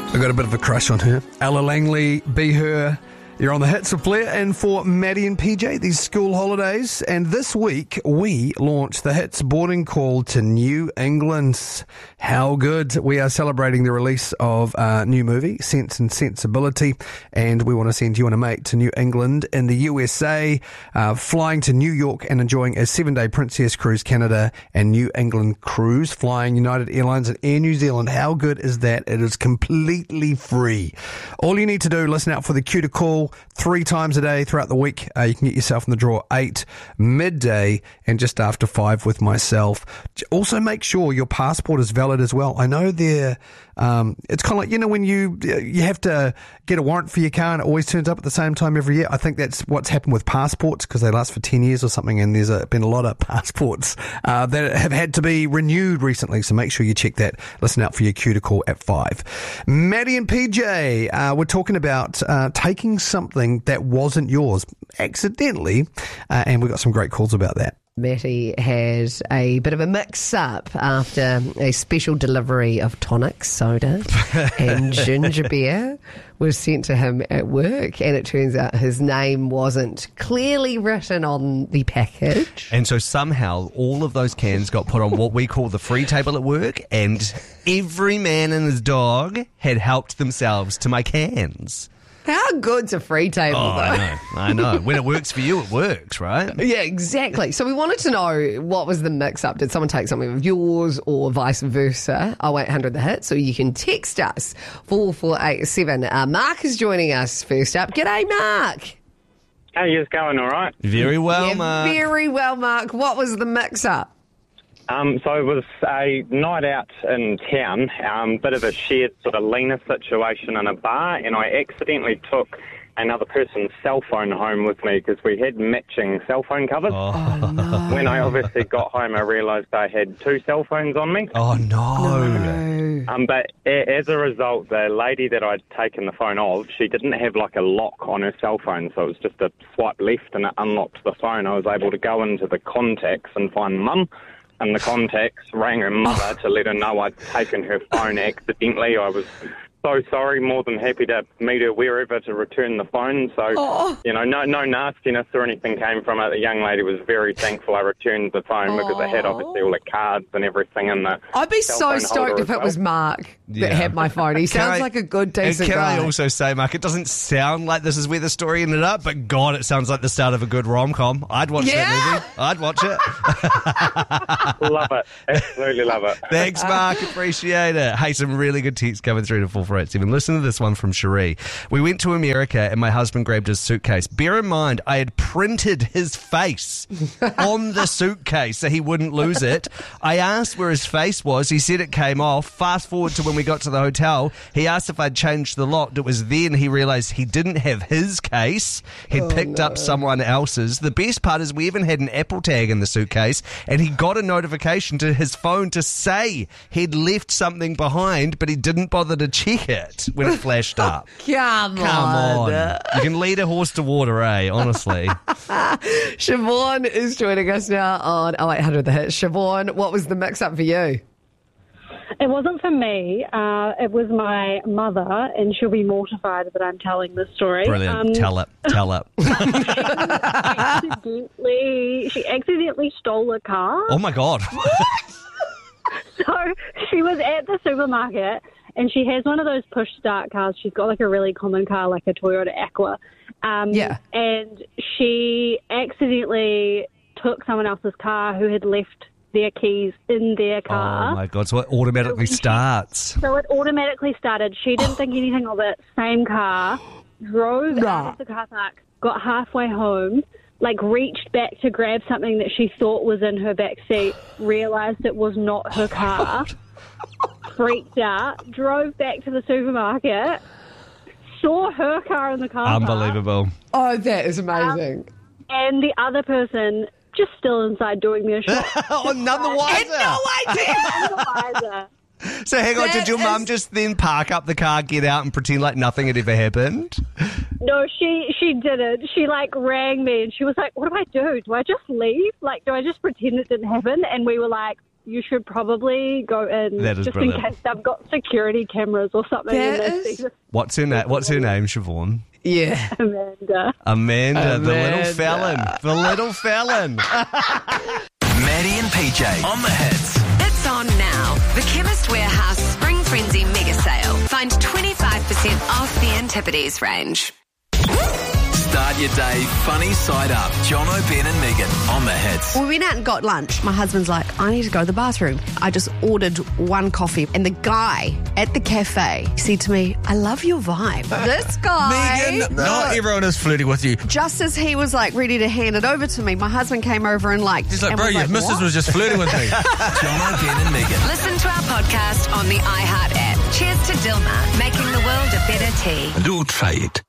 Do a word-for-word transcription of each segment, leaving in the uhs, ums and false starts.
I got a bit of a crush on her. Ella Langley, Be Her. You're on the Hits of Blair, and for Maddie and P J, these school holidays. And this week, we launch the Hits boarding call to New England. How good. We are celebrating the release of a new movie, Sense and Sensibility, and we want to send you and a mate to New England in the U S A, uh, flying to New York and enjoying a seven-day Princess Cruise Canada and New England cruise, flying United Airlines and Air New Zealand. How good is that? It is completely free. All you need to do, listen out for the cue to call three times a day throughout the week. Uh, you can get yourself in the draw eight, midday, and just after five with myself. Also, make sure your passport is valid as well. I know they're, um, it's kind of like, you know, when you you have to get a warrant for your car and it always turns up at the same time every year. I think that's what's happened with passports because they last for ten years or something, and there's a, been a lot of passports uh, that have had to be renewed recently, so make sure you check that. Listen out for your cue to call at five. Maddie and P J, uh, we're talking about uh, taking something that wasn't yours accidentally, uh, and we got some great calls about that. Matty had a bit of a mix-up after a special delivery of tonic soda and ginger beer was sent to him at work, and it turns out his name wasn't clearly written on the package. And so somehow all of those cans got put on what we call the free table at work, and every man and his dog had helped themselves to my cans. How good's a free table, oh, though? I know, I know. When it works for you, it works, right? Yeah, exactly. So we wanted to know what was the mix-up. Did someone take something of yours or vice versa? oh eight hundred the hit. So you can text us, four four eight seven. Uh, Mark is joining us first up. G'day, Mark. How you going, all right? Very well, yeah, Mark. Very well, Mark. What was the mix-up? Um, so it was a night out in town, um, bit of a shared sort of leaner situation in a bar, and I accidentally took another person's cell phone home with me because we had matching cell phone covers. Oh. Oh, no. When I obviously got home, I realised I had two cell phones on me. Oh, no. No. Um, but a- as a result, the lady that I'd taken the phone of, she didn't have like a lock on her cell phone, so it was just a swipe left and it unlocked the phone. I was able to go into the contacts and find Mum. And the contacts rang her mother to let her know I'd taken her phone accidentally. I was so sorry, more than happy to meet her wherever to return the phone. So, Oh. you know, no no nastiness or anything came from it. The young lady was very thankful I returned the phone because it had obviously all the cards and everything in the I'd be cell so phone stoked holder if as it was well. Mark Yeah. that had my phone. He Can sounds I- like a good, And decent can guy. I also say, Mark, it doesn't sound like this is where the story ended up, but God, it sounds like the start of a good rom-com. I'd watch Yeah. that movie. I'd watch it. Love it. Absolutely love it. Thanks, Mark. Appreciate it. Hey, some really good texts coming through to four four eight seven. Listen to this one from Cherie. We went to America and my husband grabbed his suitcase. Bear in mind, I had printed his face on the suitcase so he wouldn't lose it. I asked where his face was. He said it came off. Fast forward to when we got to the hotel. He asked if I'd changed the lock. It was then he realised he didn't have his case. He'd Oh, picked no. up someone else's. The best part is we even had an Apple tag in the suitcase, and he got a notification to his phone to say he'd left something behind, but he didn't bother to check it when it flashed up. Come, Come on. You can lead a horse to water, eh? Honestly. Siobhan is joining us now on oh eight hundred the hit. Siobhan, what was the mix-up for you? It wasn't for me. Uh, it was my mother, and she'll be mortified that I'm telling this story. Brilliant. Um, Tell it. Tell it. accidentally, she accidentally stole a car. Oh, my God. So she was at the supermarket, and she has one of those push-start cars. She's got like a really common car, like a Toyota Aqua. Um, Yeah. And she accidentally took someone else's car who had left their keys in their car. Oh, my God. So it automatically starts. So it automatically started. She didn't think anything of it. Same car. Drove Nah. out of the car park. Got halfway home. Like reached back to grab something that she thought was in her back seat. Realised it was not her car. Freaked out. Drove back to the supermarket. Saw her car in the car park. Unbelievable. Oh, that is amazing. And the other person just still inside doing their shop. Oh, none the wiser. No idea. Otherwise, So hang on, That did your is- mum just then park up the car, get out and pretend like nothing had ever happened? No, she she didn't. She like rang me and she was like, "What do I do? Do I just leave? Like, do I just pretend it didn't happen?" And we were like, you should probably go in That is just brilliant. in case they've got security cameras or something. That and they is- see this What's her name? What's her name, Siobhan? Yeah. Amanda. Amanda, the little Amanda. felon. The little felon. Maddie and P J on the hits. It's on now. The Chemist Warehouse Spring Frenzy Mega Sale. Find twenty-five percent off the Antipodes range. Start your day funny side up. Jono, Ben and Megan on the hits. We went out and got lunch. My husband's like, I need to go to the bathroom. I just ordered one coffee. And the guy at the cafe said to me, I love your vibe. This guy. Megan, not everyone is flirting with you. Just as he was like ready to hand it over to me, my husband came over and like. He's like, and bro, was your like, missus "What?" was just flirting with me. Jono, Ben and Megan. Listen to our podcast on the iHeart app. Cheers to Dilmah, making the world a better tea. And we'll try it.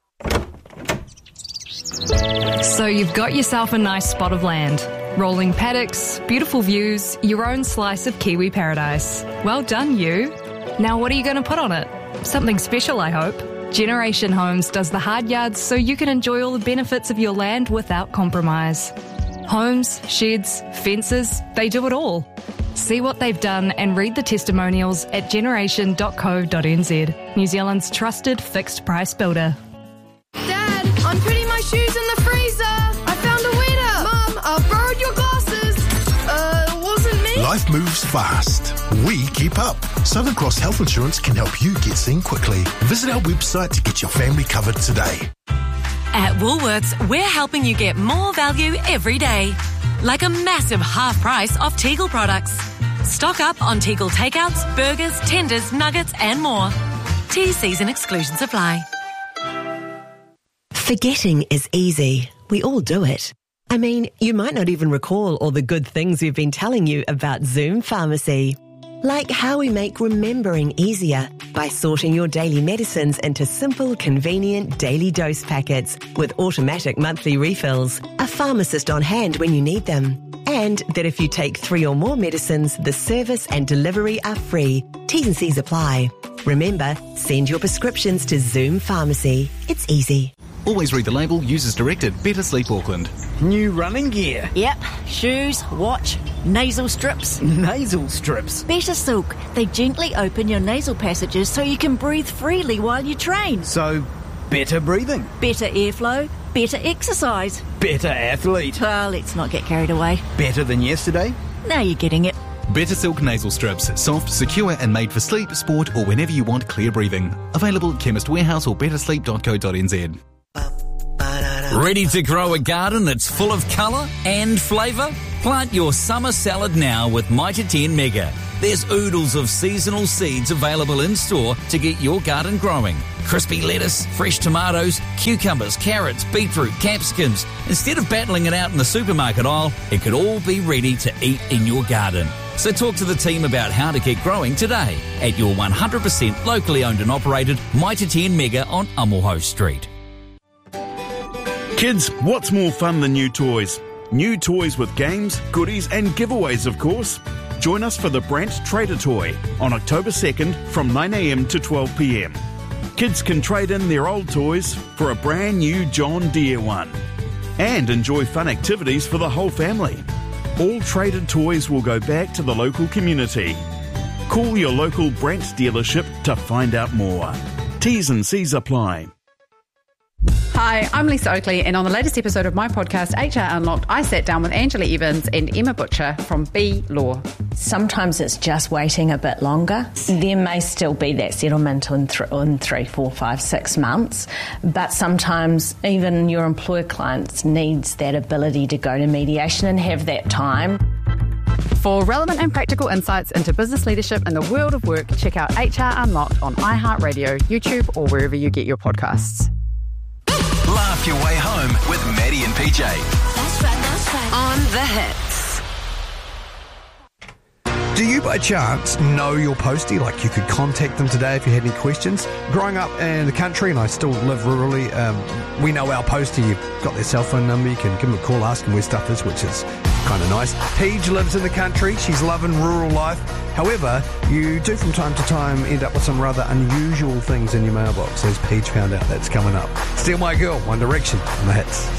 So you've got yourself a nice spot of land. Rolling paddocks, beautiful views, your own slice of Kiwi paradise. Well done, you. Now what are you going to put on it? Something special, I hope. Generation Homes does the hard yards so you can enjoy all the benefits of your land without compromise. Homes, sheds, fences, they do it all. See what they've done and read the testimonials at generation dot co dot n z. New Zealand's trusted fixed price builder. Dad, I'm putting my shoes in the freezer. I found a winner. Mum, I borrowed your glasses. Uh, it wasn't me. Life moves fast. We keep up. Southern Cross Health Insurance can help you get seen quickly. Visit our website to get your family covered today. At Woolworths, we're helping you get more value every day. Like a massive half price off Tegel products. Stock up on Tegel takeouts, burgers, tenders, nuggets and more. T Cs and exclusions apply. Forgetting is easy. We all do it. I mean, you might not even recall all the good things we've been telling you about Zoom Pharmacy. Like how we make remembering easier by sorting your daily medicines into simple, convenient daily dose packets with automatic monthly refills, a pharmacist on hand when you need them. And that if you take three or more medicines, the service and delivery are free. T's and C's apply. Remember, send your prescriptions to Zoom Pharmacy. It's easy. Always read the label. Users directed. Better Sleep Auckland. New running gear. Yep. Shoes, watch, nasal strips. Nasal strips. Better Silk. They gently open your nasal passages so you can breathe freely while you train. So, better breathing. Better airflow. Better exercise. Better athlete. Well, let's not get carried away. Better than yesterday. Now you're getting it. Better Silk Nasal Strips. Soft, secure and made for sleep, sport or whenever you want clear breathing. Available at Chemist Warehouse or better sleep dot co dot n z. Ready to grow a garden that's full of colour and flavour? Plant your summer salad now with Mitre ten Mega. There's oodles of seasonal seeds available in store to get your garden growing. Crispy lettuce, fresh tomatoes, cucumbers, carrots, beetroot, capsicums. Instead of battling it out in the supermarket aisle, it could all be ready to eat in your garden. So talk to the team about how to get growing today at your one hundred percent locally owned and operated Mitre ten Mega on Umulho Street. Kids, what's more fun than new toys? New toys with games, goodies and giveaways, of course. Join us for the Brant Trader Toy on October second from nine a m to twelve p m. Kids can trade in their old toys for a brand new John Deere one and enjoy fun activities for the whole family. All traded toys will go back to the local community. Call your local Brant dealership to find out more. T's and C's apply. Hi, I'm Lisa Oakley, and on the latest episode of my podcast, H R Unlocked, I sat down with Angela Evans and Emma Butcher from B Law. Sometimes it's just waiting a bit longer. There may still be that settlement in, th- in three, four, five, six months, but sometimes even your employer clients needs that ability to go to mediation and have that time. For relevant and practical insights into business leadership in the world of work, check out H R Unlocked on iHeartRadio, YouTube, or wherever you get your podcasts. Laugh your way home with Maddie and P J. That's right, that's right. On the hits. Do you by chance know your postie? Like you could contact them today if you had any questions. Growing up in the country, and I still live rurally, um, we know our postie. You've got their cell phone number. You can give them a call, ask them where stuff is, which is kind of nice. Paige lives in the country. She's loving rural life. However, you do from time to time end up with some rather unusual things in your mailbox, as Paige found out. That's coming up. Steal My Girl, One Direction on the hits.